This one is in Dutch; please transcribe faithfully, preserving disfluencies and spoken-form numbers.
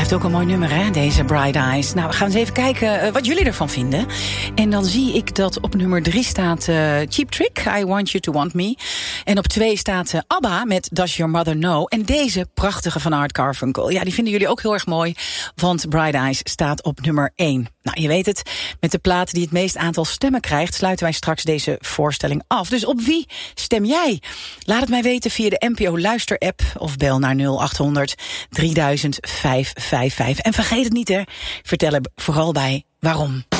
Blijft ook een mooi nummer, hè, deze Bright Eyes. Nou, we gaan eens even kijken uh, wat jullie ervan vinden. En dan zie ik dat op nummer drie staat uh, Cheap Trick, I Want You To Want Me. En op twee staat uh, ABBA met Does Your Mother Know. En deze prachtige van Art Garfunkel. Ja, die vinden jullie ook heel erg mooi, want Bright Eyes staat op nummer één. Nou, je weet het, met de plaat die het meest aantal stemmen krijgt, sluiten wij straks deze voorstelling af. Dus op wie stem jij? Laat het mij weten via de N P O Luister-app of bel naar nul acht honderd drieduizend vijfhonderdvijfenvijftig. En vergeet het niet, hè, vertel er vooral bij waarom.